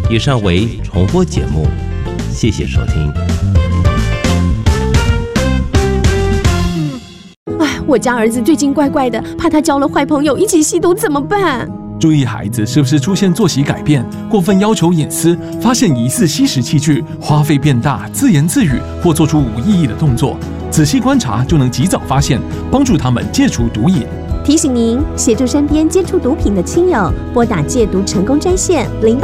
以上为重播节目，谢谢收听。 我家儿子最近怪怪的，怕他交了坏朋友一起吸毒怎么办？ 注意孩子是不是出现作息改变、过分要求隐私、发现疑似吸食器具、花费变大、自言自语或做出无意义的动作，仔细观察就能及早发现，帮助他们戒除毒瘾。 提醒您，协助身边接触毒品的亲友，拨打戒毒成功专线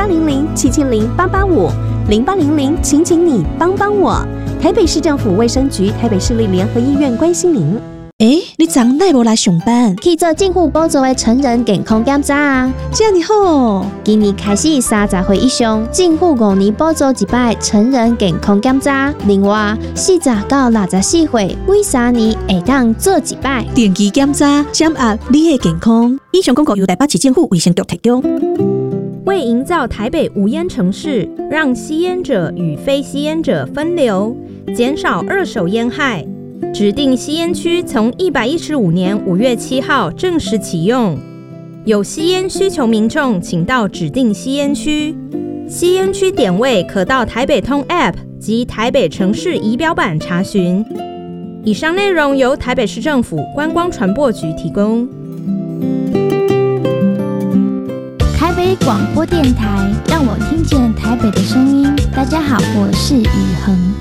0800770885 0800请你帮帮我。台北市政府卫生局、台北市立联合医院关心您。 你昨哪无来上班？ 去做政府补助的成人健康检查啊！ 这样好， 今年开始30岁以上，政府5年补助1摆成人健康检查。另外，40到64岁，每3年会当做1摆定期检查，掌握你的健康。以上广告由台北市政府卫生局提供。 为营造台北无烟城市，让吸烟者与非吸烟者分流，减少二手烟害。指定吸烟区从115年5月7号正式启用，有吸烟需求民众请到指定吸烟区。吸烟区点位可到台北通 App 及台北城市仪表板查询。以上内容由台北市政府观光传播局提供。 台北广播电台，让我听见台北的声音。大家好，我是雨恒。